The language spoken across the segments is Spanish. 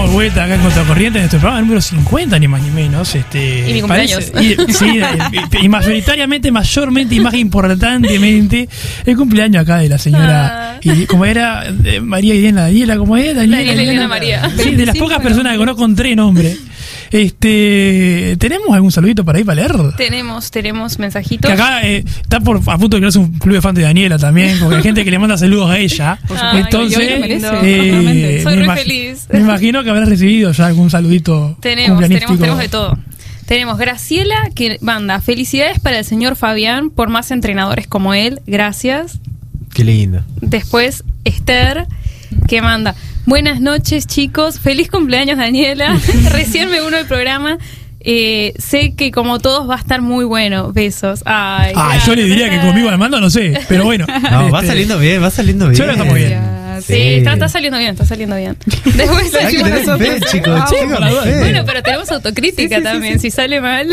de vuelta acá en Contracorriente en nuestro programa número 50, ni más ni menos. Y mi cumpleaños. Y mayoritariamente, mayormente y más importantemente, el cumpleaños acá de la señora. Y como era María Irene Daniela, como era Daniela Elena María. Sí, de las pocas personas que conozco con 3 nombres. ¿Tenemos algún saludito para ahí para leer? Tenemos mensajitos. Que acá está a punto de crearse un club de fans de Daniela también, porque hay gente que le manda saludos a ella. Entonces, soy re feliz. Me imagino que habrás recibido ya algún saludito. Tenemos de todo. Tenemos Graciela, que manda felicidades para el señor Fabián por más entrenadores como él. Gracias. Qué lindo. Después Esther, que manda: buenas noches, chicos. Feliz cumpleaños, Daniela. Recién me uno al programa. Sé que como todos va a estar muy bueno. Besos. Yo le diría que conmigo al mando no sé, pero bueno. No, va saliendo bien. Yo lo estamos bien. Sí, está saliendo bien. Después chicos. Bueno, pero tenemos autocrítica también, si sale mal.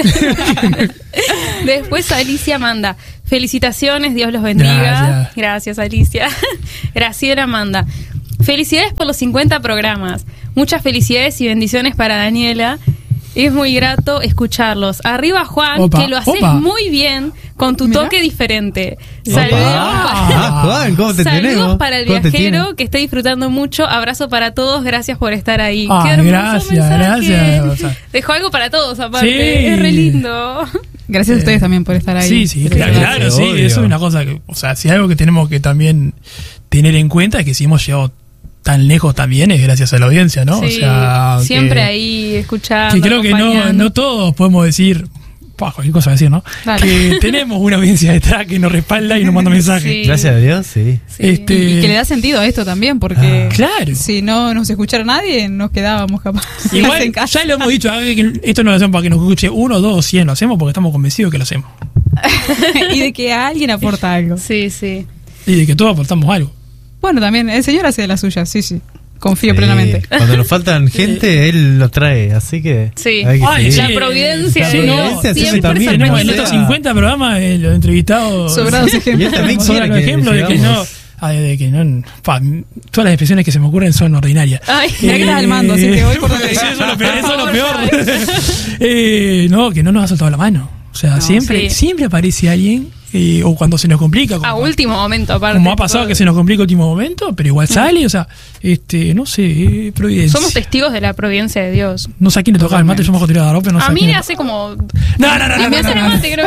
Después Alicia manda: felicitaciones, Dios los bendiga. Gracias, Alicia. Graciela manda: felicidades por los 50 programas. Muchas felicidades y bendiciones para Daniela. Es muy grato escucharlos. Arriba, Juan, que lo haces muy bien con tu toque diferente. Juan, ¿cómo te tenemos? Saludos para el viajero que esté disfrutando mucho. Abrazo para todos. Gracias por estar ahí. Qué hermoso gracias. Dejó algo para todos, aparte. Sí. Es re lindo. Gracias a ustedes también por estar ahí. Sí, claro, sí. Eso es una cosa que, si hay algo que tenemos que también tener en cuenta es que si hemos llegado tan lejos también es gracias a la audiencia, ¿no? Sí, siempre ahí escuchando. Que creo que no todos podemos decir, cualquier cosa decir, ¿no? Claro. Que tenemos una audiencia detrás que nos respalda y nos manda mensajes. Sí. Gracias a Dios, sí. Y que le da sentido a esto también, porque claro. Si no nos escuchara nadie, nos quedábamos capaz. Igual, ya lo hemos dicho, que esto no lo hacemos para que nos escuche 1, 2 o 100, lo hacemos porque estamos convencidos que lo hacemos. Y de que alguien aporta algo. Sí. Y de que todos aportamos algo. Bueno, también el señor hace de la suya, sí. Confío plenamente. Cuando nos faltan gente, él lo trae, así que... Sí, la providencia. Siempre tenemos en estos 50 programas los entrevistados... Sobrados ejemplos. Sobran los ejemplos de que no... todas las expresiones que se me ocurren son ordinarias. Ya que estás al mando, así que voy por donde eso es lo peor. Que no nos ha soltado la mano. O sea, siempre aparece alguien, o cuando se nos complica. A último momento, aparte. Como ha pasado que se nos complica a último momento, pero igual sale, no sé, providencia. Somos testigos de la providencia de Dios. No sé a quién le tocaba el mate, yo me tirado a la ropa, no sé. A mí me hace como... No. Me hace el mate, creo.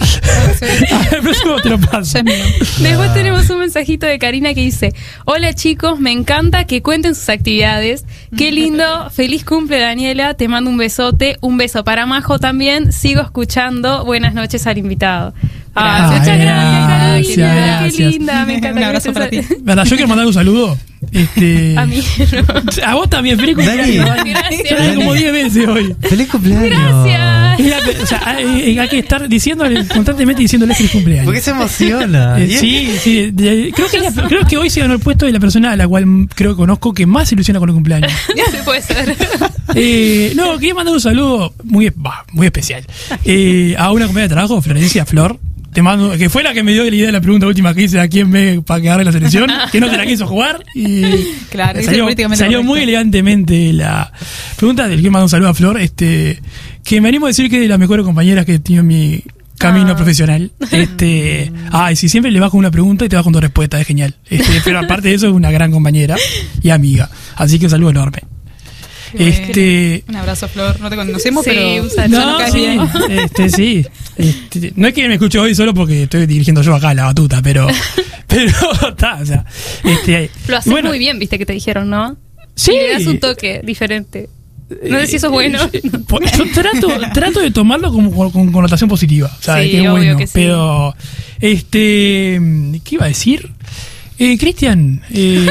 El próximo te lo paso. Después tenemos un mensajito de Karina que dice: hola chicos, me encanta que cuenten sus actividades. Qué lindo, feliz cumple Daniela, te mando un besote. Un beso para Majo también, sigo escuchando. Buenas noches al invitado. Muchas gracias, Karina. Qué linda, me encanta. Un abrazo para ti. Yo quiero mandar un saludo. A mí no. A vos también, feliz cumpleaños. Gracias. Como 10 veces hoy. Feliz cumpleaños. Gracias. Hay que estar constantemente diciéndole feliz cumpleaños. Porque se emociona. Sí. Creo que hoy se ganó el puesto de la persona a la cual creo que conozco que más se ilusiona con el cumpleaños. Sí, puede ser. Quería mandar un saludo muy especial a una compañera de trabajo, Florencia Flor. Te mando, que fue la que me dio la idea de la pregunta última que hice: ¿a quién ve para que agarre la selección? Que no se la quiso jugar y claro, salió muy elegantemente la pregunta. Del que mando un saludo a Flor, que me animo a decir que es de las mejores compañeras que he tenido en mi camino profesional. Si siempre le vas con una pregunta y te vas con tu respuesta, es genial. Pero aparte de eso, es una gran compañera y amiga, así que un saludo enorme. Un abrazo, Flor. No te conocemos, pero no es que me escuche hoy solo porque estoy dirigiendo yo acá la batuta, pero está, lo haces muy bien, viste que te dijeron, ¿no? Sí. Y le das un toque diferente. No sé si eso es bueno. Yo trato de tomarlo con connotación positiva, que es bueno, que sí. Pero ¿qué iba a decir? Cristian,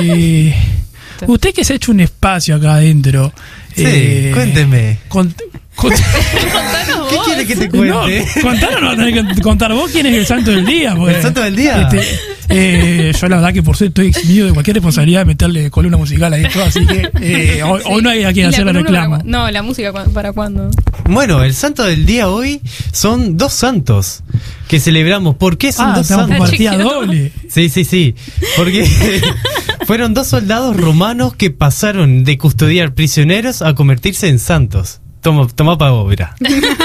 usted que se ha hecho un espacio acá adentro. Sí, cuénteme. Contanos ¿Qué vos. quiere que te No, cuente? contanos, no vas a tener que contar vos quién es el santo del día. Porque, ¿El santo del día? Yo la verdad que por ser estoy eximido de cualquier responsabilidad de meterle columna musical a esto, así que hoy no hay a quien ¿Y la hacerle columna reclamo. no, la música ¿para cuándo? Bueno, el santo del día hoy son 2 santos que celebramos. ¿Por qué son 2 estamos santos? por partida doble. Sí. Porque fueron 2 soldados romanos que pasaron de custodiar prisioneros a convertirse en santos. Toma para vos, verá.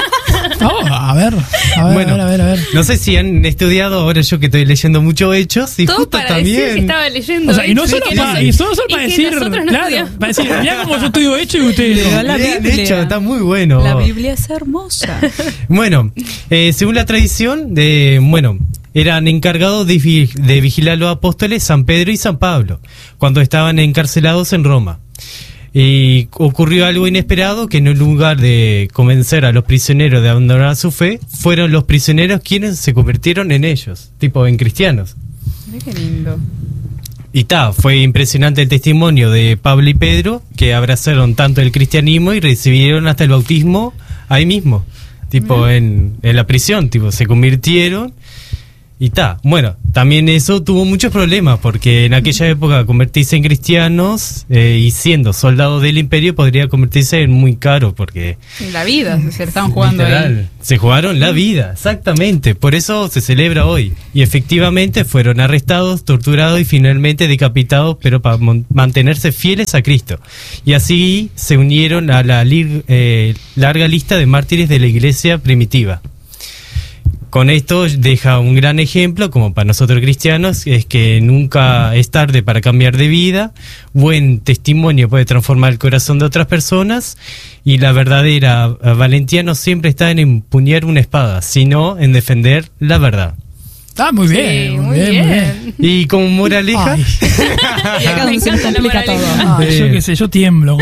A ver. Bueno, no sé si han estudiado, ahora yo que estoy leyendo mucho Hechos, y Todo justo para decir que también... estaba leyendo. O sea, y no solo que para, no- y solo y para que decir, nosotros no claro, estudiamos. para decir, mirá cómo yo estudio hecho y ustedes Leo no. la Bien Biblia. hecho, está muy bueno. La Biblia es hermosa. Bueno, según la tradición, eran encargados de vigilar a los apóstoles San Pedro y San Pablo, cuando estaban encarcelados en Roma. Y ocurrió algo inesperado, que en lugar de convencer a los prisioneros de abandonar su fe, fueron los prisioneros quienes se convirtieron en ellos, tipo en cristianos. Mira qué lindo. Y fue impresionante el testimonio de Pablo y Pedro, que abrazaron tanto el cristianismo y recibieron hasta el bautismo ahí mismo, tipo en la prisión, tipo se convirtieron. Y bueno, también eso tuvo muchos problemas, porque en aquella época convertirse en cristianos y siendo soldados del imperio podría convertirse en muy caro, porque La vida, se le estaban jugando literal, ahí. se jugaron la vida, exactamente, por eso se celebra hoy. Y efectivamente fueron arrestados, torturados y finalmente decapitados, pero para mantenerse fieles a Cristo. Y así se unieron a la larga lista de mártires de la iglesia primitiva. Con esto deja un gran ejemplo, como para nosotros cristianos, es que nunca es tarde para cambiar de vida, buen testimonio puede transformar el corazón de otras personas, y la verdadera valentía no siempre está en empuñar una espada, sino en defender la verdad. Está muy bien, Sí, muy bien. Y como moraleja, Ay, Y acá Me donde se encanta la complica todo. moraleja. ay, yo qué sé, yo tiemblo.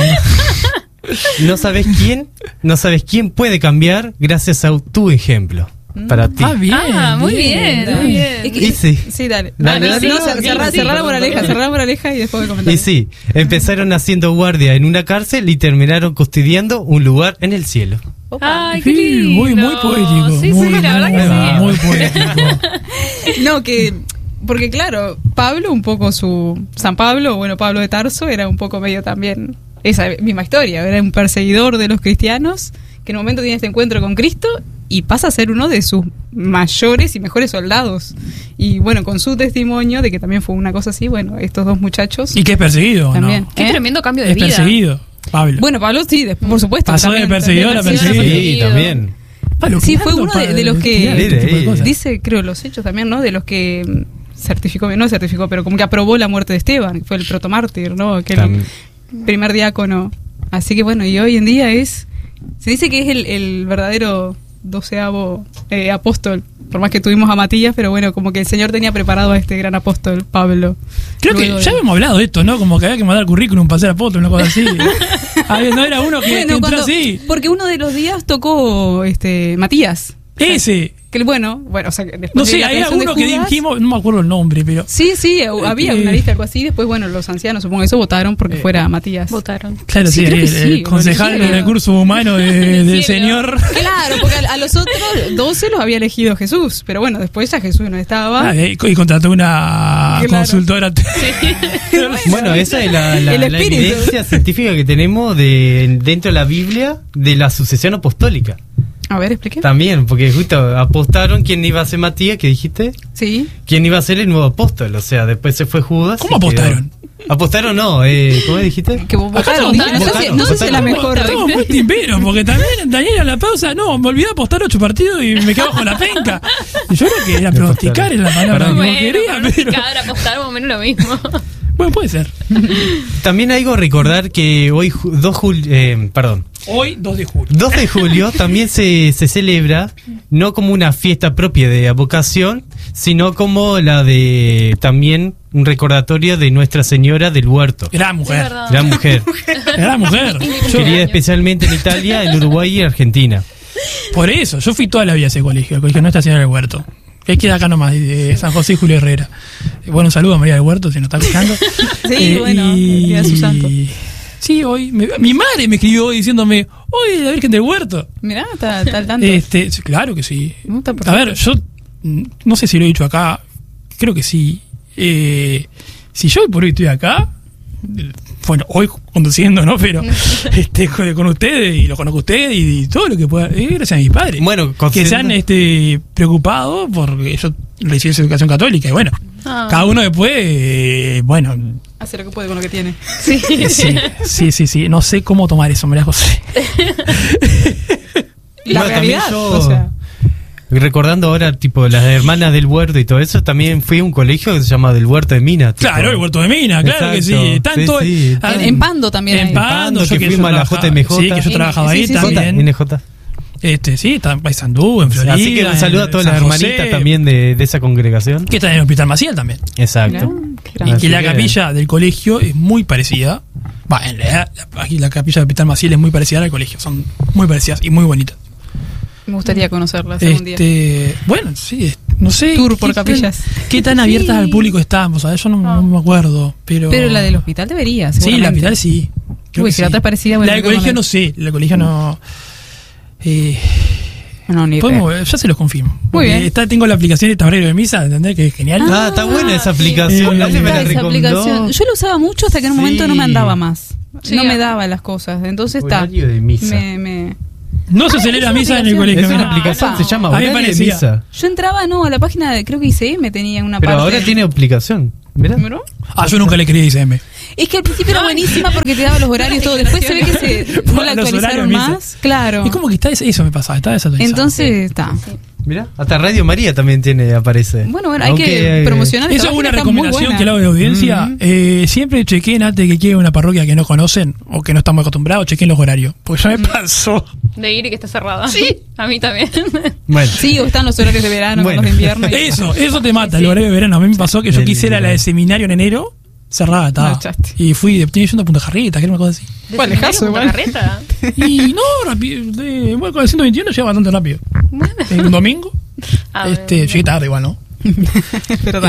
no sabes quién puede cambiar gracias a tu ejemplo. Para ti. Bien. Muy bien. Y sí. Sí, dale. Dale, No, dale. no, cerrá la moraleja y después voy a comentar. Y sí, empezaron haciendo guardia en una cárcel y terminaron custodiando un lugar en el cielo. Ay, qué Sí, lindo. muy poético. Sí, muy, la verdad muy, que sí. muy poético. No, porque claro, Pablo, un poco San Pablo, bueno, Pablo de Tarso, era un poco medio también esa misma historia. Era un perseguidor de los cristianos que en un momento tiene este encuentro con Cristo y pasa a ser uno de sus mayores y mejores soldados. Y bueno, con su testimonio de que también fue una cosa así, bueno, estos 2 muchachos Y que es perseguido, también. ¿no? Qué tremendo cambio de Es vida. perseguido, Pablo. Bueno, Pablo sí, por supuesto. Pasó de también, perseguidor a también perseguido. Sí, también. Pablo, Sí, ¿qué fue tanto uno de los que- tirar este tipo de cosas? Dice, creo, los hechos también, ¿no? De los que no certificó, pero como que aprobó la muerte de Esteban, que fue el protomártir, ¿no? Aquel También. primer diácono. Así que bueno, y hoy en día se dice que es el verdadero 12avo apóstol, por más que tuvimos a Matías, pero bueno, como que el Señor tenía preparado a este gran apóstol, Pablo. Creo que Luego ya de- habíamos hablado de esto, ¿no? Como que había que mandar currículum para ser apóstol, una cosa así. No era uno que Bueno, entró cuando- así. porque uno de los días tocó Matías. Ese. Que bueno, o sea, que después No de sé, la había creación de uno que Judas- dijimos, no me acuerdo el nombre, pero. Sí, había una lista algo así. Después, bueno, los ancianos, supongo que eso votaron porque fuera Matías. Votaron. Claro, Sí, sí, creo que el sí, concejal lo de eligieron. recursos humanos del Cielo. señor. Claro, porque a los otros 12 los había elegido Jesús. Pero bueno, después ya Jesús no estaba. Y contrató una Claro. consultora. Bueno, esa es la El espíritu. evidencia científica que tenemos dentro de la Biblia de la sucesión apostólica. A ver, expliqué. También, porque justo apostaron quién iba a ser Matías, que dijiste, Sí. quién iba a ser el nuevo apóstol. O sea, después se fue Judas. ¿Cómo y quedó. apostaron? Apostaron, no, ¿cómo dijiste? Que votaron. votaron, No sé si es la votaron. mejor. Estamos muy timberos, porque también Daniel en la pausa, no, me olvidé apostar 8 partidos y me quedé bajo la penca. Y yo creo que era pronosticar en la palabra que Perdón. no Bueno, quería, pero. cada apostar más o menos lo mismo. Bueno, puede ser. También hay que recordar que hoy, 2 Hoy, 2 de julio. 2 de julio también se celebra, no como una fiesta propia de vocación, sino como la de también un recordatorio de Nuestra Señora del Huerto. Gran Es mujer. verdad. Gran mujer, Gran mujer. Yo- querida especialmente en Italia, en Uruguay y Argentina. por eso, yo fui toda la vida a ese colegio, el colegio Nuestra Señora del Huerto. Que queda acá nomás, de San José y Julio Herrera. Bueno, un saludo a María del Huerto, si nos está escuchando. Sí, bueno, día de su santo. Sí, hoy. Mi madre me escribió hoy diciéndome, hoy la Virgen del Huerto. Mirá, está al tanto. Sí, claro que sí. Está perfecto. A ver, yo no sé si lo he dicho acá, creo que sí. Si yo hoy por hoy estoy acá, bueno, hoy conduciendo, ¿no? Pero con ustedes, y lo conozco a ustedes, y todo lo que pueda, gracias a mis padres. Bueno, que se han preocupado porque yo recibí esa educación católica, y bueno, cada uno después, bueno. Hace lo que puede con lo que tiene. Sí. No sé cómo tomar eso, María José. La realidad, o sea. Recordando ahora, tipo, las hermanas del Huerto y todo eso, también fui a un colegio que se llama del Huerto de Mina. Tipo. Claro, el Huerto de Mina, claro. Exacto. Que sí. Tanto en Pando también. En Pando, que fuimos a la JMJ. Sí, que yo trabajaba ahí también. NJ. Sí, está en Paysandú, en Florida. Así que un saludo a todas las hermanitas también de esa congregación. Que están en el Hospital Maciel también. Exacto. Y que la capilla del colegio es muy parecida. En realidad, la capilla del Hospital Maciel es muy parecida al colegio. Son muy parecidas y muy bonitas. Me gustaría conocerlas algún día. Bueno, sí, no sé. Tour por capillas. ¿Qué tan abiertas al público estamos? Yo no me acuerdo. Pero la del hospital debería, sí, la hospital sí. Uy, si la otra es parecida. La del colegio no sé. La del colegio no. Ya se los confirmo. Muy bien. Tengo la aplicación de tablero de misa, ¿entendés? Que es genial. Está buena esa aplicación. Yo la usaba mucho hasta que en un momento no me andaba más. No me daba las cosas. Entonces está. De misa. No se celebra misa en el colegio. Es una aplicación, se llama Horario de Misa. Yo entraba, a la página de, creo que ICM tenía una Pero parte. ahora tiene aplicación. ¿Mirá? Yo nunca le quería ICM. Es que al principio era buenísima porque te daba los horarios todo. Después se ve que no la actualizaron más. Claro. Y como que eso me pasaba, estaba desactualizado. Entonces está. Mirá, hasta Radio María también aparece. Bueno, hay que promocionar. Eso es una recomendación que le hago de audiencia. Siempre chequen antes de que quede una parroquia que no conocen o que no estamos acostumbrados, chequen los horarios. Porque ya me pasó. De ir y que está cerrada. Sí. A mí también. Bueno. Sí, o están los horarios de verano, los de invierno. Eso te mata, el horario de verano. A mí me pasó que yo quisiera la de seminario en enero. Cerrada estaba. Y tenía yendo a Punta Jarrita, que era una cosa así. ¿Cuál lejazo, Punta Jarrita? Y no, rápido. Bueno, con el 121 llega bastante rápido. Un domingo. Llegué tarde igual, ¿no? Pero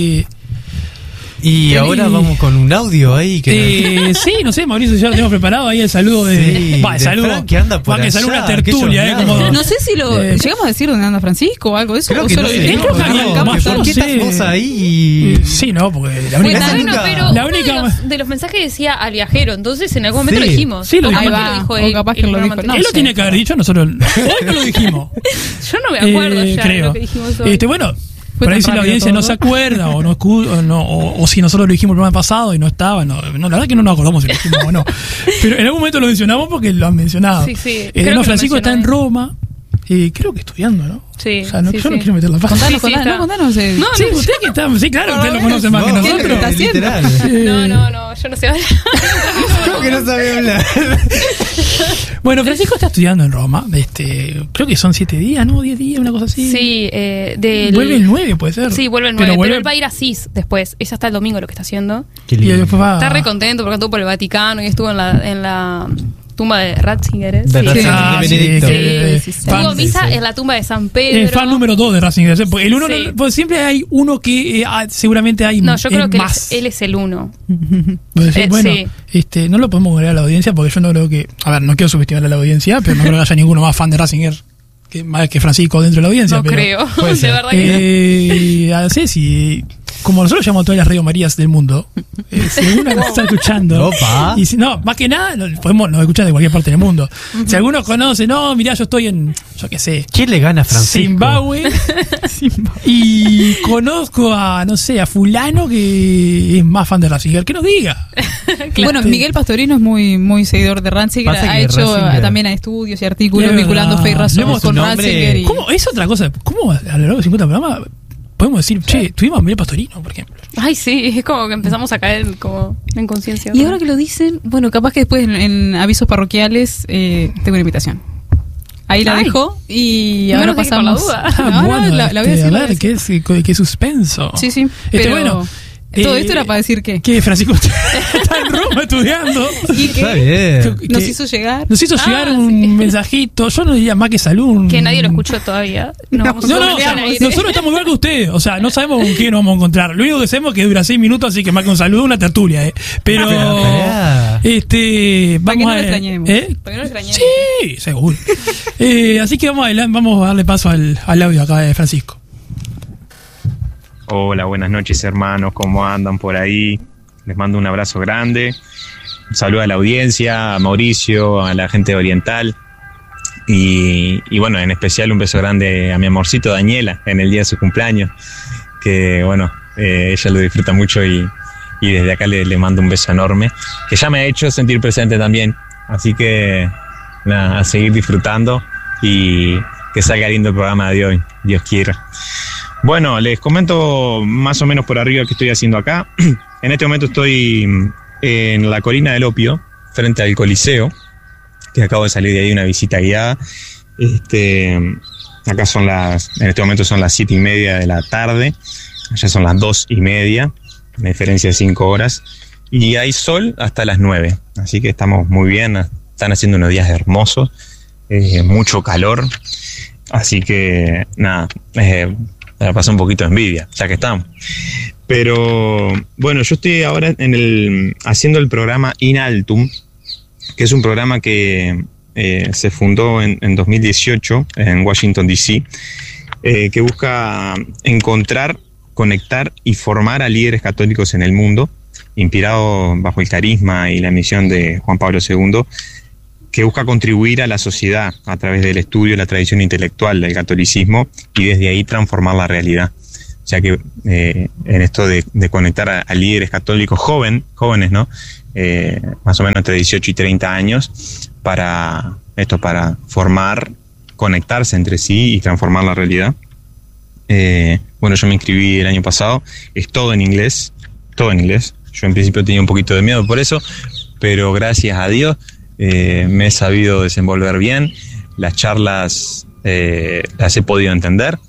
y ahora vamos con un audio ahí que sí, no sé, Mauricio, ya lo tenemos preparado ahí el saludo de saludo Frank, que anda por allá, una tertulia, como no sé si llegamos a decir dónde anda Francisco o algo de eso. Creo que no sé. ¿Por qué estás vos ahí? Sí, no, porque la única de los mensajes decía al viajero, entonces en algún momento lo dijimos. Sí, lo dijimos. O capaz que lo dijo. Él lo tiene que haber dicho, nosotros hoy no lo dijimos. Yo no me acuerdo ya de lo que dijimos hoy. Bueno, por ahí si la audiencia no se acuerda o si nosotros lo dijimos el programa pasado y no estaba, la verdad que no nos acordamos si lo dijimos o no. Pero en algún momento lo mencionamos porque lo han mencionado. Sí. Francisco está en Roma, creo que estudiando, ¿no? Sí. O sea, yo no quiero meter la pata. Contanos. Usted que está, sí, claro, usted lo conoce más que nosotros. No, yo no sé hablar. ¿Cómo que no sabe hablar? Bueno, Francisco está estudiando en Roma. Creo que son 7 días, ¿no? 10 días, una cosa así. Sí, vuelve el 9, puede ser. Sí, vuelve el 9, pero él va a ir a Cis después. Es hasta el domingo lo que está haciendo. Y después va... Está re contento porque estuvo por el Vaticano y estuvo en la tumba de Ratzinger. De Benedicto. Tuvo misa en la tumba de San Pedro. Fan número 2 de Ratzinger. El uno pues siempre hay uno que seguramente hay más. No, yo creo que más. él es el uno. Bueno, no lo podemos agregar a la audiencia porque yo no creo que... A ver, no quiero subestimar a la audiencia, pero no creo que haya ninguno más fan de Ratzinger que Francisco dentro de la audiencia. No pero creo, de verdad que no. Sí, sí. Como nosotros llamamos a todas las Radio Marías del mundo, si alguno nos está escuchando, y más que nada, nos escuchan de cualquier parte del mundo. Si alguno conoce, mirá, yo estoy en, yo qué sé, ¿quién le gana a Francisco? Zimbabue, y conozco a fulano que es más fan de Ratzinger, que nos diga. Bueno, Miguel Pastorino es muy seguidor de Ratzinger, ha hecho también estudios y artículos vinculando fe y razón con Ratzinger. ¿Cómo? Es otra cosa, ¿cómo a lo largo de 50 programas podemos decir, tuvimos a Miguel Pastorino, por ejemplo? Ay, sí, es como que empezamos a caer como en conciencia. Y ahora que lo dicen, bueno, capaz que después en avisos parroquiales tengo una invitación. Ahí la dejo y ahora pasamos. La duda. La voy a decir. A ver, qué suspenso. Sí, pero... todo esto era para decir que Francisco está en Roma estudiando. ¿Y Está qué? bien. Nos hizo llegar. Nos hizo llegar Ah, un sí. mensajito. Yo no diría más que salud. Que nadie lo escuchó todavía. No, No, no, al aire. nosotros estamos igual que ustedes. O sea, no sabemos con quién nos vamos a encontrar. Lo único que sabemos es que dura 6 minutos, así que más que un saludo, una tertulia, Pero, Ah, Para que vamos no a lo extrañemos. ¿eh? Para que no lo extrañemos. Sí, seguro. Así que vamos a darle paso al audio acá de Francisco. Hola, buenas noches hermanos, ¿cómo andan por ahí? Les mando un abrazo grande, un saludo a la audiencia, a Mauricio, a la gente de Oriental y bueno, en especial un beso grande a mi amorcito Daniela en el día de su cumpleaños, que bueno, ella lo disfruta mucho y desde acá le mando un beso enorme, que ya me ha hecho sentir presente también, así que nada, a seguir disfrutando y que salga lindo el programa de hoy, Dios quiera. Bueno, les comento más o menos por arriba qué estoy haciendo acá. En este momento estoy en la Colina del Opio, frente al Coliseo, que acabo de salir de ahí una visita guiada. Acá en este momento son las 7:30 de la tarde, allá son las 2:30, una diferencia de 5 horas, y hay sol hasta las 9, así que estamos muy bien, están haciendo unos días hermosos, mucho calor, así que nada, me pasó un poquito de envidia, ya que estamos. Pero bueno, yo estoy ahora haciendo el programa In Altum, que es un programa que se fundó en 2018 en Washington, D.C., que busca encontrar, conectar y formar a líderes católicos en el mundo, inspirado bajo el carisma y la misión de Juan Pablo II, que busca contribuir a la sociedad a través del estudio de la tradición intelectual del catolicismo y desde ahí transformar la realidad. O sea que en esto de conectar a líderes católicos jóvenes, ¿no? Más o menos entre 18 y 30 años, para formar, conectarse entre sí y transformar la realidad. Bueno, yo me inscribí el año pasado, es todo en inglés. Yo en principio tenía un poquito de miedo por eso, pero gracias a Dios me he sabido desenvolver bien, las charlas las he podido entender,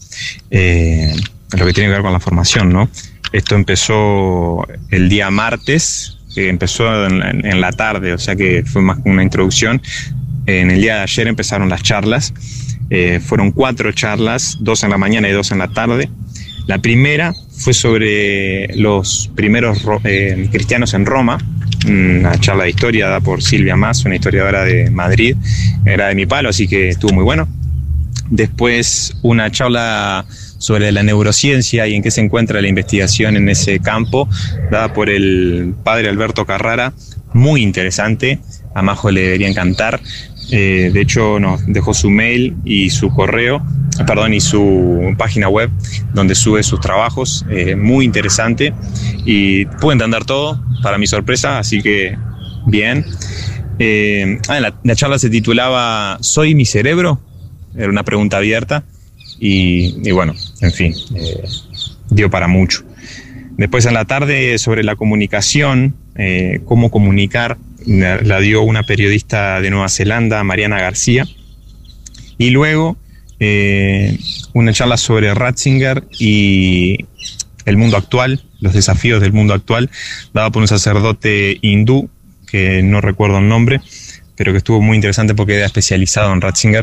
lo que tiene que ver con la formación, ¿no? Esto empezó el día martes, que empezó en la tarde, o sea que fue más una introducción. En el día de ayer empezaron las charlas, fueron 4 charlas, 2 en la mañana y 2 en la tarde. La primera fue sobre los primeros cristianos en Roma, una charla de historia dada por Silvia Mas, una historiadora de Madrid, era de mi palo, así que estuvo muy bueno. Después una charla sobre la neurociencia y en qué se encuentra la investigación en ese campo, dada por el padre Alberto Carrara, muy interesante, a Majo le debería encantar. De hecho nos dejó su mail y su correo, y su página web donde sube sus trabajos, muy interesante, y pude entender todo para mi sorpresa, así que bien. La charla se titulaba ¿Soy mi cerebro? Era una pregunta abierta y bueno, en fin, dio para mucho. Después en la tarde sobre la comunicación, cómo comunicar, la dio una periodista de Nueva Zelanda, Mariana García. Y luego una charla sobre Ratzinger y el mundo actual, los desafíos del mundo actual, dada por un sacerdote hindú, que no recuerdo el nombre, pero que estuvo muy interesante porque era especializado en Ratzinger.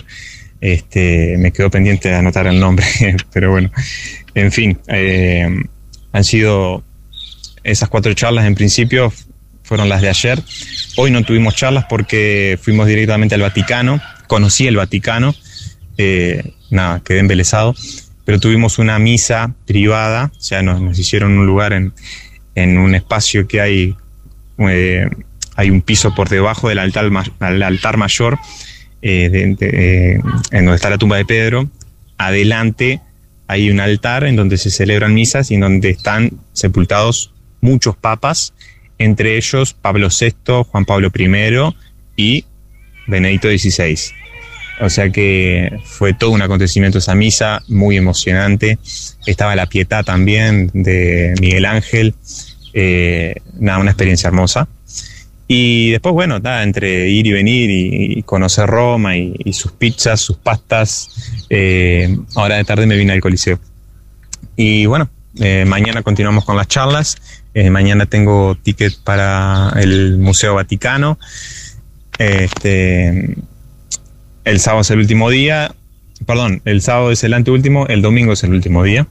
Me quedó pendiente de anotar el nombre, pero bueno, en fin, han sido esas 4 charlas en principio, fueron las de ayer. Hoy no tuvimos charlas porque fuimos directamente al Vaticano, conocí el Vaticano, quedé embelesado, pero tuvimos una misa privada, o sea, nos hicieron un lugar en un espacio que hay un piso por debajo del altar mayor, en donde está la tumba de Pedro. Adelante hay un altar en donde se celebran misas y en donde están sepultados muchos papas, entre ellos Pablo VI, Juan Pablo I y Benedicto XVI. O sea que fue todo un acontecimiento esa misa, muy emocionante. Estaba la Pietà también de Miguel Ángel, una experiencia hermosa. Y después, bueno, entre ir y venir y conocer Roma y sus pizzas, sus pastas, ahora de tarde me vine al Coliseo. Y bueno, mañana continuamos con las charlas. Mañana tengo ticket para el Museo Vaticano. El sábado es el último día. Perdón, el sábado es el anteúltimo, el domingo es el último día.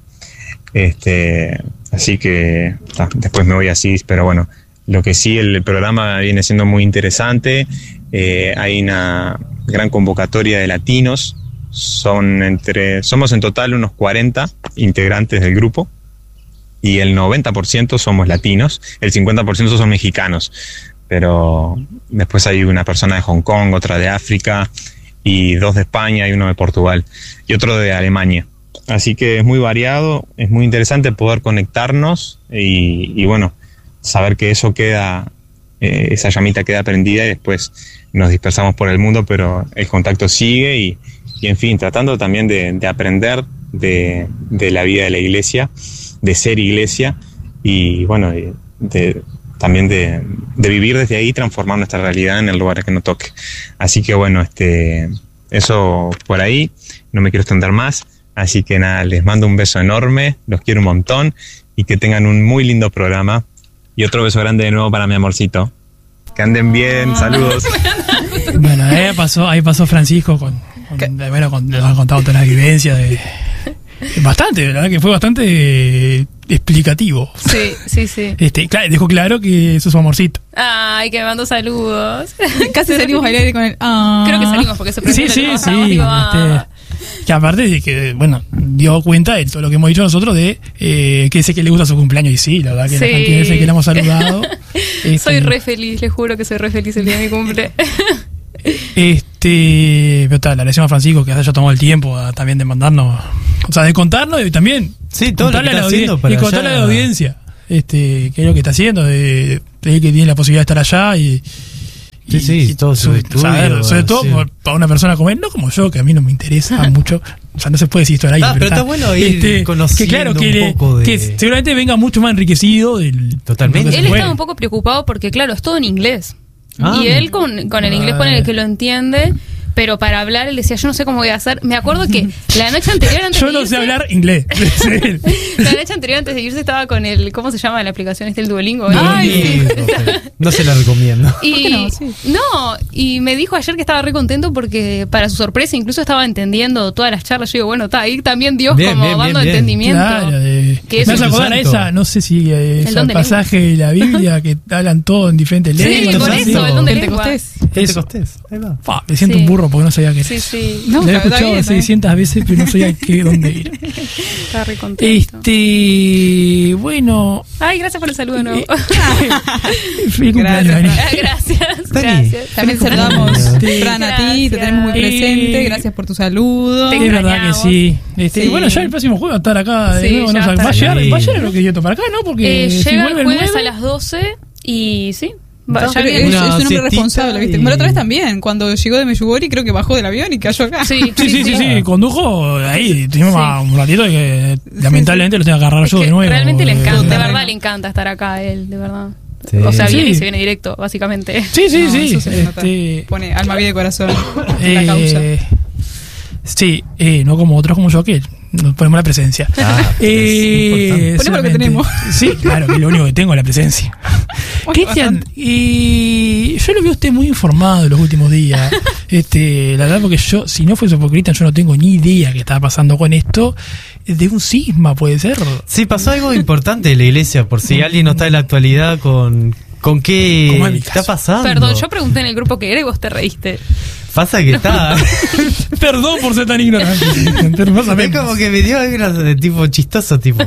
Así que después me voy así, pero bueno, lo que sí, el programa viene siendo muy interesante. Hay una gran convocatoria de latinos. Somos en total unos 40 integrantes del grupo y el 90% somos latinos, el 50% son mexicanos, pero después hay una persona de Hong Kong, otra de África y 2 de España y 1 de Portugal y otro de Alemania. Así que es muy variado, es muy interesante poder conectarnos y bueno, saber que eso queda, esa llamita queda prendida y después nos dispersamos por el mundo, pero el contacto sigue y en fin, tratando también de aprender de la vida de la iglesia, de ser iglesia y bueno, también de vivir desde ahí, transformar nuestra realidad en el lugar que nos toque. Así que bueno, eso por ahí, no me quiero extender más, así que nada, les mando un beso enorme, los quiero un montón y que tengan un muy lindo programa y otro beso grande de nuevo para mi amorcito. Que anden bien, saludos. Bueno, ahí pasó Francisco nos ha contado todas las vivencias bastante, la verdad que fue bastante explicativo. Sí. Claro, dejó claro que eso es su amorcito. Ay, que me mandó saludos. Casi salimos a aire con el Creo que salimos porque se Sí. Que aparte de que, bueno, dio cuenta de todo lo que hemos dicho nosotros de que sé que le gusta su cumpleaños y sí, la verdad que la cantidad de veces que le hemos saludado. Soy re feliz, les juro que soy re feliz el día de mi cumple. Pero le agradecemos a Francisco que haya tomado el tiempo también de mandarnos, o sea, de contarnos y también contarle a la audiencia que es lo que está haciendo, de que tiene la posibilidad de estar allá y todo su estudio, sobre todo para una persona como él, no como yo, que a mí no me interesa mucho, o sea, no se puede decir esto al aire, pero está bueno ir conociendo un poco que seguramente venga mucho más enriquecido totalmente. Él estaba un poco preocupado porque claro, es todo en inglés. Y él con el inglés con el que lo entiende, pero para hablar él decía, yo no sé cómo voy a hacer. Me acuerdo que la noche anterior yo no sé hablar inglés. La noche anterior antes de irse estaba con el, ¿cómo se llama la aplicación? El Duolingo. No se la recomiendo. Y me dijo ayer que estaba re contento porque para su sorpresa incluso estaba entendiendo todas las charlas. Yo digo, bueno, está ahí también Dios dando entendimiento. Claro, que me vas a acordar a esa, no sé si es el pasaje de la Biblia que hablan todo en diferentes lenguas. Sí, con eso, el don de Pentecostés. Ahí va. Me siento un burro porque no sabía qué era. Sí. Lo he escuchado 600 veces, pero no sabía dónde ir. Está re contento. Bueno. Ay, gracias por el saludo de nuevo. Feliz cumpleaños, Dani. Gracias. También saludamos, Fran, a ti, te tenemos muy presente. Gracias por tu saludo. Es verdad que sí. Bueno, ya el próximo jueves va a estar acá de nuevo. ¿Va a llegar lo que yo para acá, no? Porque llega el jueves a las 12 y sí. Es un hombre responsable, ¿viste? Bueno, otra vez también, cuando llegó de Meyugori, creo que bajó del avión y cayó acá. Sí, condujo ahí, tuvimos un ratito que lamentablemente lo tengo que agarrar yo de nuevo. Realmente le encanta, de verdad le encanta estar acá a él, de verdad. Sí. O sea, viene y se viene directo, básicamente. Sí. Pone alma, vida y corazón en la causa. Sí, no como otros como yo que nos ponemos la presencia. Ponemos lo que tenemos. Sí, claro, que lo único que tengo es la presencia. Cristian, yo lo veo a usted muy informado en los últimos días. La verdad, porque yo, si no fuese por Cristian, yo no tengo ni idea qué estaba pasando con esto. De un cisma, puede ser. Sí, pasó algo importante en la iglesia, por si alguien no está en la actualidad con qué está pasando. Perdón, yo pregunté en el grupo que era y vos te reíste. Pasa que está. Perdón por ser tan ignorante. Es como que me dio algo de tipo chistoso, tipo.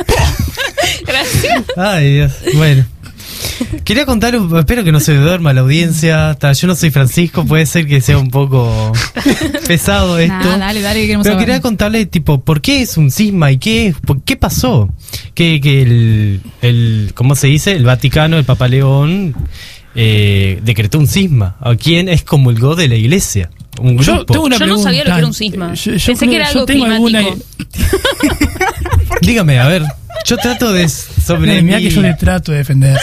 Gracias. Ay, Dios. Bueno. Quería contar, espero que no se duerma la audiencia. Yo no soy Francisco, puede ser que sea un poco pesado esto. Dale, que queremos pero saber. quería contarle, tipo, ¿por qué es un cisma y qué pasó? Que el ¿cómo se dice? El Vaticano, el Papa León, decretó un cisma. ¿A quién excomulgó de la iglesia? Un grupo. Yo tengo una pregunta. No sabía lo que era un cisma. Pensé que era algo climático. Dígame, a ver. Yo trato de mira que yo le trato de defender.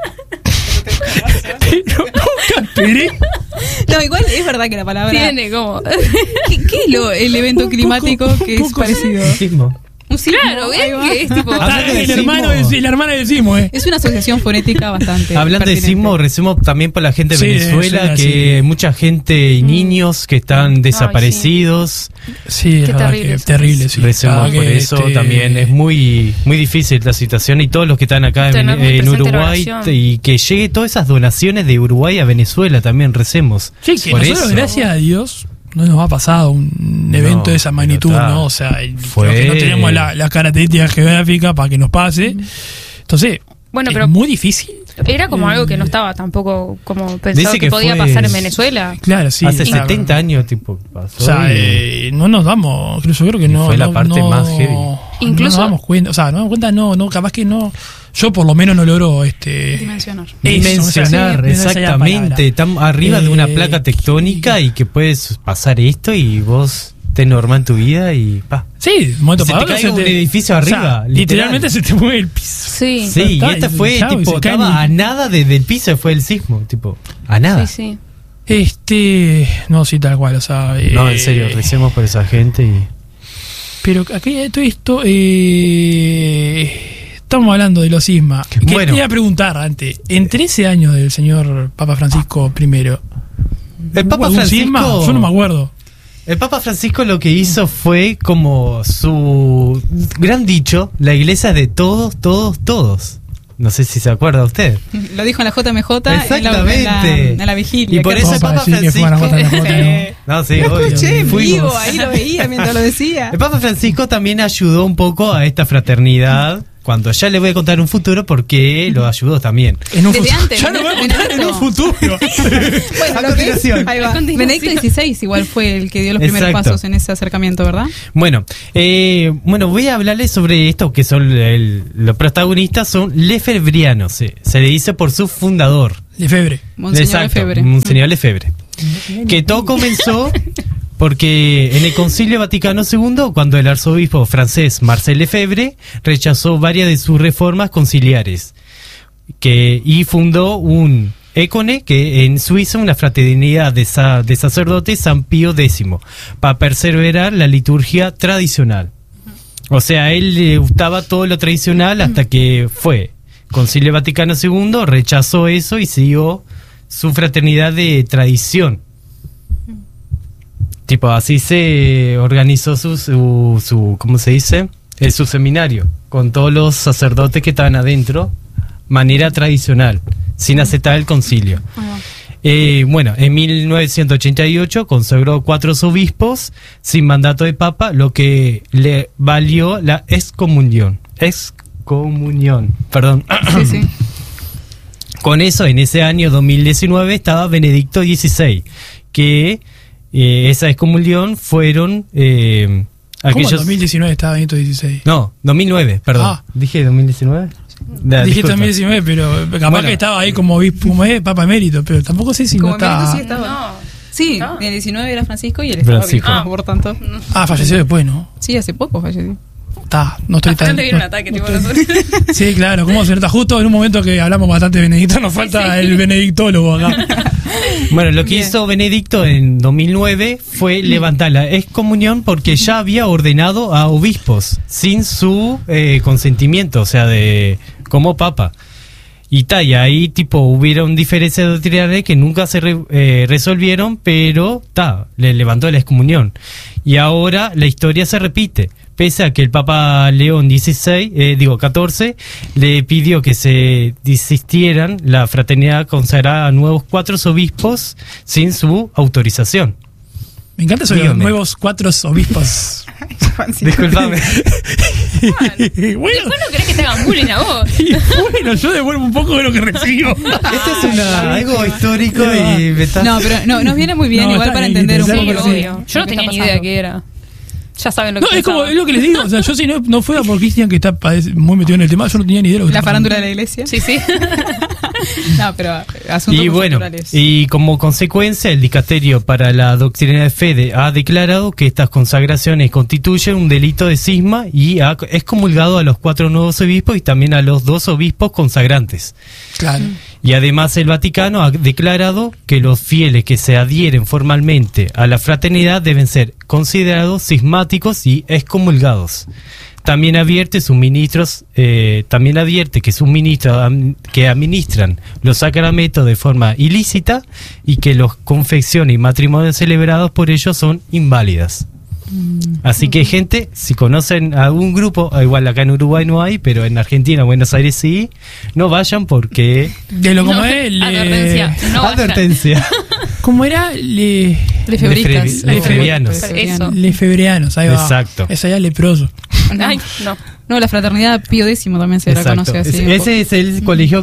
Pero nunca esperé. No, igual es verdad que la palabra tiene como ¿Qué es el evento climático que es parecido? Sismo. Un cismo, Claro, ahí ¿ven? va. Que es tipo. Hablando de La hermana del sismo, Es una asociación fonética bastante. Hablando de pertinente. sismo, recemos también por la gente de Sí, Venezuela, Venezuela, que sí. mucha gente y niños que están desaparecidos. Sí, Qué es verdad terrible que eso. terrible, sí. Recemos Cada por que, eso este, también. Es muy difícil la situación y todos los que están acá en, Tener muy en presente la Uruguay oración. y que llegue todas esas donaciones de Uruguay a Venezuela también recemos. Sí, que por nosotros, eso. gracias a Dios, no nos ha pasado un evento No, de esa magnitud, pero está. ¿no? O sea, Fue- los que no tenemos la característica geográfica para que nos pase. Entonces, Bueno, es pero- muy difícil. Era como algo que no estaba tampoco como pensado Dice que que podía fue- pasar en Venezuela. Claro, sí. Hace claro. 70 años tipo pasó. O sea, y- no nos damos, incluso creo que Y no. fue la no- parte no- más heavy. Incluso- no nos damos cuenta, o sea, no nos damos cuenta, no, capaz que no. Yo por lo menos no logro Dimensionar. dimensionar, esa es la palabra. exactamente. Estamos arriba de una placa tectónica y- y que puedes pasar esto y vos te normal en tu vida y pa. Sí, de un momento Se para te otro cae un edificio arriba, literal. literalmente se te mueve el piso. Sí. Sí, y está, esta y fue chao, y tipo, se cae estaba en- a nada desde el piso, fue el sismo, tipo, a nada. Sí, sí. No, sí, tal cual, o sea. No, en serio, recemos por esa gente y... Pero aquí todo esto, estamos hablando de los sismas. Bueno. Quería preguntar antes, en 13 años del señor Papa Francisco I, El Papa ¿hubo un sisma? Francisco... Yo no me acuerdo. El Papa Francisco lo que hizo fue como su gran dicho, la iglesia es de todos, todos, todos. No sé si se acuerda usted. Lo dijo en la JMJ Exactamente. en la vigilia. Y por Qué eso el Como para Papa decir que fue una Francisco... gota de la No, sí, Lo obvio. escuché en Fuimos. vivo, ahí lo veía mientras lo decía. El Papa Francisco también ayudó un poco a esta fraternidad, cuando ya le voy a contar en un futuro por qué lo ayudó también. En un Desde futuro. antes, Ya lo voy a contar en un futuro. Bueno, A lo que es, continuación. ahí va. A continuación. Benedicto XVI igual fue el que dio los primeros Exacto. pasos en ese acercamiento, ¿verdad? Bueno, voy a hablarles sobre esto que son los protagonistas son lefebrianos, se le dice por su fundador. Lefebvre. Monseñor Exacto, Lefebvre. Monseñor Lefebvre. Que todo comenzó porque en el Concilio Vaticano II, cuando el arzobispo francés Marcel Lefebvre rechazó varias de sus reformas conciliares y fundó un ECONE, que en Suiza una fraternidad de sacerdotes San Pío X, para perseverar la liturgia tradicional. O sea, a él le gustaba todo lo tradicional hasta que fue Concilio Vaticano II, rechazó eso y siguió su fraternidad de tradición. Tipo, así se organizó su ¿cómo se dice? Su seminario, con todos los sacerdotes que estaban adentro, manera tradicional, sin aceptar el concilio. Bueno, en 1988 consagró 4 obispos sin mandato de papa, lo que le valió la excomunión, perdón. Sí, sí. Con eso, en ese año 2019 estaba Benedicto XVI, que esa excomunión fueron ¿Cómo en aquellos... 2019 estaba Benito XVI? No, 2009, perdón. Ah. ¿Dije 2019? Dijiste 2019, pero capaz Bueno. que estaba ahí como obispo, como Papa Emérito, pero tampoco sé si Como no está. Benedicto sí estaba. No. Sí, No. en el 19 era Francisco y él estaba Francisco. vivo, por tanto. Ah, falleció después, ¿no? Sí, hace poco falleció. Está, no estoy Hasta tan. le viene un ataque, tipo, nosotros. Sí, claro, ¿cómo se nota? Justo en un momento que hablamos bastante de Benedicto, nos falta el benedictólogo acá. Bueno, lo que Bien. hizo Benedicto en 2009 fue levantar la excomunión porque ya había ordenado a obispos sin su consentimiento, o sea, como papa. Y ahí tipo hubieron diferencias doctrinales que nunca se resolvieron, pero le levantó la excomunión. Y ahora la historia se repite, pese a que el Papa León XIV le pidió que se desistieran la fraternidad consagrada a nuevos 4 obispos sin su autorización. Me encanta eso de los Dígame. nuevos 4 obispos. Disculpame. Bueno, Después no querés que te hagan bullying a vos. y bueno, yo devuelvo un poco de lo que recibo. Esto es algo histórico y me está... No, pero no, nos viene muy bien No, igual está para bien, entender un sí, poco Sí, lo sí. que- obvio. Yo no lo que tenía está ni idea pasando. qué era. Ya saben lo que No, es como pensaba. es lo que les digo. O sea, yo si no fuera por Cristian, que está muy metido en el tema, yo no tenía ni idea de lo que La está farándula de pasando. la iglesia. Sí, sí. No, pero asuntos Y bueno, culturales. y como consecuencia, el Dicasterio para la Doctrina de Fe ha declarado que estas consagraciones constituyen un delito de cisma y ha excomulgado a los 4 nuevos obispos y también a los 2 obispos consagrantes. Claro. Y además el Vaticano ha declarado que los fieles que se adhieren formalmente a la fraternidad deben ser considerados cismáticos y excomulgados. también advierte que sus ministros que administran los sacramentos de forma ilícita y que los confecciones y matrimonios celebrados por ellos son inválidas. Así que, gente, si conocen a algún grupo, igual acá en Uruguay no hay, pero en Argentina, Buenos Aires sí, no vayan porque... De lo como es... Advertencia. No vayan. Advertencia. ¿Cómo era? Lefebristas. Lefebrianos. Eso. Lefebrianos, ahí va. Exacto. Esa ya leproso. Ay, no. No, la fraternidad Pío X también se la Exacto. conoce así. Ese es el colegio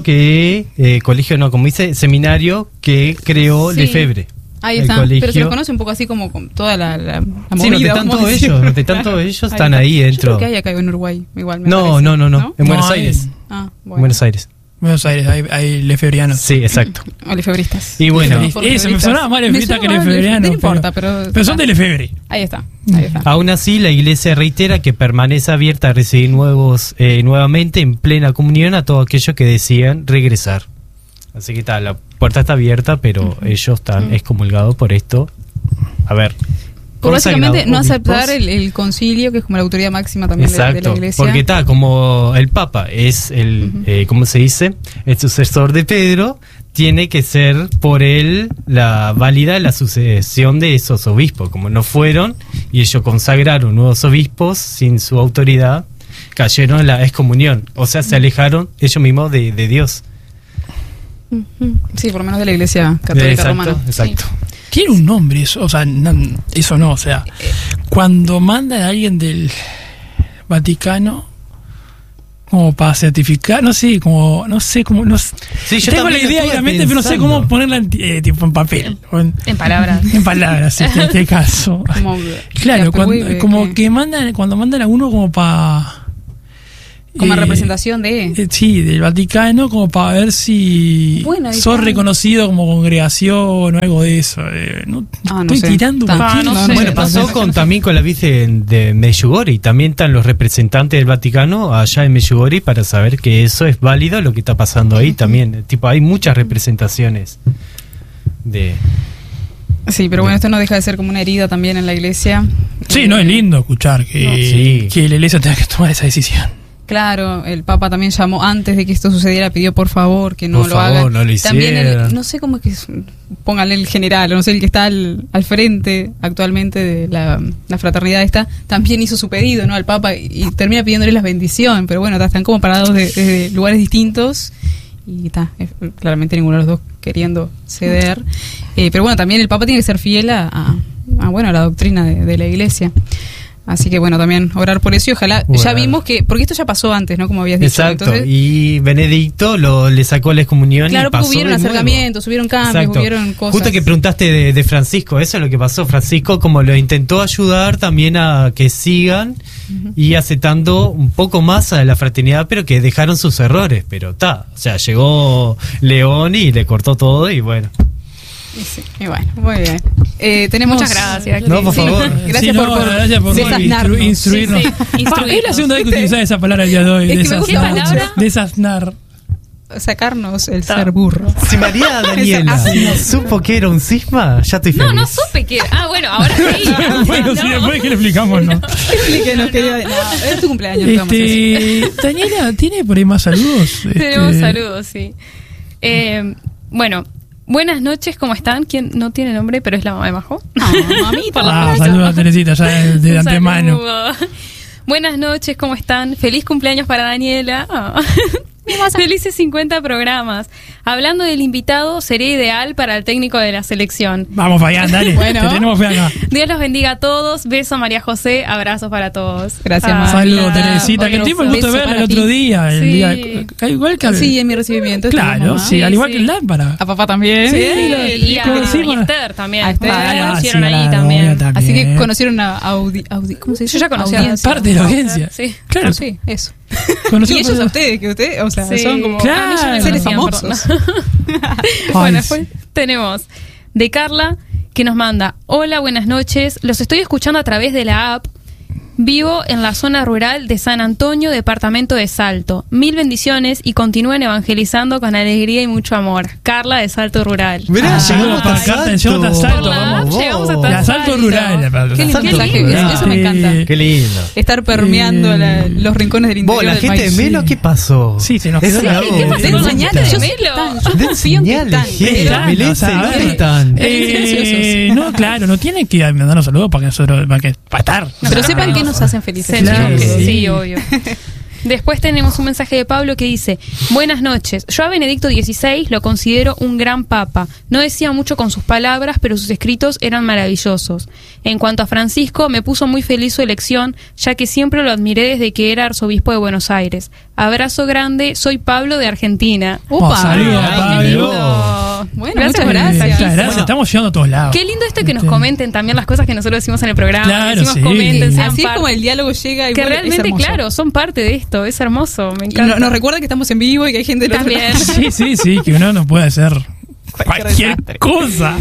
como dice, seminario que creó Sí. Lefebvre. Ahí el está, colegio. pero se lo conoce un poco así como con toda la Sí, no movida, de tanto vamos a decir. ellos, de tanto ellos están está. ahí Yo dentro. creo que hay acá en Uruguay, igual me No, parece. no, en Buenos No, Aires. Ah, En bueno. Buenos Aires. Buenos Aires, hay lefebrianos. Sí, exacto. O lefebristas. Y bueno, Eso, me sonaba más lefebrista que Me suena más lefebriano. No importa, pero son de Lefebvre. Ahí está. aún así la Iglesia reitera que permanece abierta a recibir nuevamente en plena comunión a todos aquellos que decidan regresar. Así que la puerta está abierta, pero ellos están excomulgados por esto. A ver. Por básicamente no consagrados aceptar obispos. el concilio, que es como la autoridad máxima también de la Exacto, Iglesia. porque como el Papa es el, ¿cómo se dice? El sucesor de Pedro, tiene que ser por él válida la sucesión de esos obispos. Como no fueron, y ellos consagraron nuevos obispos sin su autoridad, cayeron en la excomunión. O sea, se alejaron ellos mismos de Dios. Sí, por lo menos de la Iglesia católica Exacto, romana. exacto. Tiene un nombre eso, o sea, eso no, o sea, cuando mandan a alguien del Vaticano como para certificar, no sé cómo, Sí, yo tengo la también idea en estuve la mente, pero no sé pensando. cómo ponerla tipo en papel, o En palabras. en palabras, en este caso. Como, Claro, que cuando mandan a uno como para... como representación de... sí, del Vaticano, como para ver si Bueno, ahí sos está. reconocido como congregación o algo de eso. No no sé. tirando cualquier- no sé. Bueno, pasó también con la Virgen de Medjugorje. También están los representantes del Vaticano allá en Medjugorje para saber que eso es válido lo que está pasando ahí también. Tipo, hay muchas representaciones de... Sí, pero bueno, esto no deja de ser como una herida también en la Iglesia. Sí, no es lindo escuchar que la Iglesia tenga que tomar esa decisión. Claro, el Papa también llamó antes de que esto sucediera, pidió por favor que no Por lo favor, hagan. no lo También hicieran. no sé cómo es que pónganle el general, o no sé, el que está al frente actualmente de la fraternidad esta, también hizo su pedido, ¿no? Al Papa y termina pidiéndole la bendición, pero bueno, están como parados desde lugares distintos y claramente ninguno de los dos queriendo ceder. Pero bueno, también el Papa tiene que ser fiel a la doctrina de la Iglesia. Así que bueno, también orar por eso y ojalá, ya vimos que, porque esto ya pasó antes, ¿no? Como habías dicho. Exacto, Entonces, y Benedicto le sacó la excomunión claro, y pasó porque hubieron de nuevo. acercamientos, hubieron cambios, Exacto. hubieron cosas. Justo que preguntaste de Francisco, eso es lo que pasó. Francisco como lo intentó ayudar también a que sigan y aceptando un poco más a la fraternidad, pero que dejaron sus errores, pero o sea, llegó León y le cortó todo y bueno. Sí, y bueno, muy bien. Tenemos... Muchas gracias. No, por favor. Gracias Sí, no, por gracias por desasnarnos. instruirnos. Sí, sí, instruirnos. Es la segunda vez que utilizás esa palabra el día de hoy. Es que me gusta desasnar. mucho. Desasnar. Sacarnos el ser burro. Si María Daniela supo que era un cisma, ya estoy feliz. No supe que... Ah, bueno, ahora sí. Bueno, No. sí, después que le explicamos, ¿no? Explíquenos, querida. No, es tu cumpleaños. ¿qué vamos a hacer? Daniela, ¿tiene por ahí más saludos? Tenemos saludos, sí. Bueno, buenas noches, ¿cómo están? ¿Quién no tiene nombre, pero es la mamá de Majo? Mamita. Saludos a Teresita ya de Un antemano. saludo. Buenas noches, ¿cómo están? Feliz cumpleaños para Daniela. Ah. Felices 50 programas. Hablando del invitado, sería ideal para el técnico de la selección. Vamos, Fabián, dale. Bueno. Te tenemos fe acá. Dios los bendiga a todos. Beso a María José. Abrazos para todos. Gracias, Ah, mamá. Saludos, Hola, Teresita, que otro tuvimos el gusto de beso verla el para otro ti. día. El Sí. día igual que Sí, en mi recibimiento. estuvo Claro, mamá. sí, al igual que sí. el Lámpara. A papá también. Sí, y a conocimos. y Esther también. A Esther. La conocieron sí, a ahí la también. novia Así que también. conocieron a ¿cómo se dice? Yo ya conocía Audiencia. Parte de la audiencia. Sí. Claro. Sí, eso. Conocimos Y ellos a- a ustedes, que ustedes, o sea, Sí. son como Claro. A mí ya me seres conocían, famosos. perdón. Ay, Bueno, sí. después tenemos de Carla, que nos manda: hola, buenas noches, los estoy escuchando a través de la app. Vivo en la zona rural de San Antonio, departamento de Salto. Mil bendiciones y continúen evangelizando con alegría y mucho amor. Carla de Salto Rural. Mirá, llegamos para hasta acá, llegamos hasta Salto, Por la vamos app llegamos vos. hasta La Salto Salto. rural la palabra. Qué lindo Santo mensaje, rural. eso me encanta. Qué lindo. Estar permeando los rincones del interior Vos, la del gente país. de Melo, ¿qué pasó? Sí, se nos Es quedó la la voz. ¿qué pasó Den con la señales, gente yo de sé que Melo? están, yo Den confío en que señales, están, gente. pero- Melén, o sea, a ver, ¿dónde están? No, claro, no tiene que mandarnos saludos para que nosotros, para estar. Pero sepan que nos hacen felices. Claro, Sí, sí. obvio. Después tenemos un mensaje de Pablo que dice: buenas noches, yo a Benedicto XVI lo considero un gran papa. No decía mucho con sus palabras, pero sus escritos eran maravillosos. En cuanto a Francisco, me puso muy feliz su elección, ya que siempre lo admiré desde que era arzobispo de Buenos Aires. Abrazo grande, soy Pablo de Argentina. ¡Upa! Saludos, Ay, Pablo. qué lindo. Bueno, Gracias, muchas gracias. Muchas gracias, Bueno. estamos llegando a todos lados. Qué lindo esto que nos Este, comenten también las cosas que nosotros decimos en el programa. Claro, Decimos sí. comenten, sean Así es parte. como el diálogo llega y Que vuelve, es realmente, hermoso. claro, son parte de esto. Es hermoso, me Y encanta. nos recuerda que estamos en vivo y que hay gente del otro También. lado. Sí, que uno no puede hacer cualquier desastre. cosa.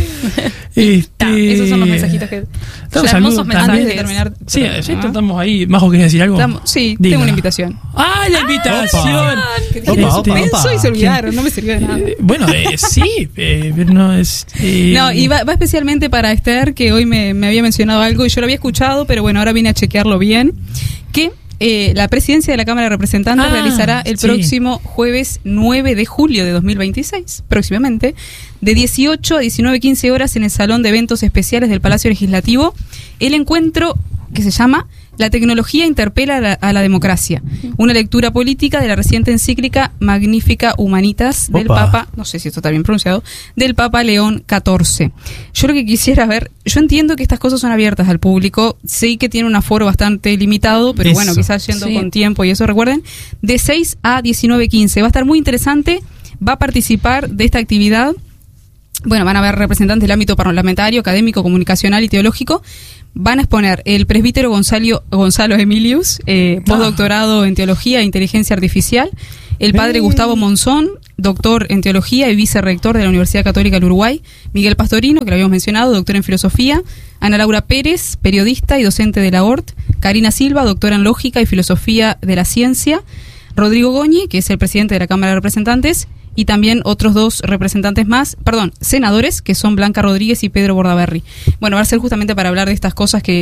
Esos son los mensajitos que... Estamos hermosos saludos mensajes. también. Antes de terminar. Sí, pero- sí, estamos ahí. Majo, ¿querés decir algo? Sí, Diga. tengo una invitación. ¡Ah, la invitación! Que Opa, tiene opa, suspenso opa. y se olvidaron, no me sirvió de nada. Bueno, sí, pero no es... No, y va especialmente para Esther, que hoy me había mencionado algo y yo lo había escuchado, pero bueno, ahora vine a chequearlo bien, que la presidencia de la Cámara de Representantes realizará el sí. próximo jueves 9 de julio de 2026, próximamente, de 18 a 19:15 horas en el Salón de Eventos Especiales del Palacio Legislativo, el encuentro que se llama La tecnología interpela a la democracia, una lectura política de la reciente encíclica Magnifica Humanitas del Opa. Papa, no sé si esto está bien pronunciado, del Papa León XIV. Yo lo que quisiera ver, yo entiendo que estas cosas son abiertas al público, sé que tiene un aforo bastante limitado, pero Eso. bueno, quizás yendo Sí. con tiempo y eso, recuerden, de 6 a 19:15. Va a estar muy interesante, va a participar de esta actividad. Bueno, van a haber representantes del ámbito parlamentario, académico, comunicacional y teológico. Van a exponer el presbítero Gonzalo Emilius, postdoctorado en teología e inteligencia artificial, el padre Gustavo Monzón, doctor en teología y vicerrector de la Universidad Católica del Uruguay, Miguel Pastorino, que lo habíamos mencionado, doctor en filosofía, Ana Laura Pérez, periodista y docente de la ORT, Karina Silva, doctora en lógica y filosofía de la ciencia, Rodrigo Goñi, que es el presidente de la Cámara de Representantes, y también otros dos representantes más, senadores, que son Blanca Rodríguez y Pedro Bordaberry. Bueno, va a ser justamente para hablar de estas cosas que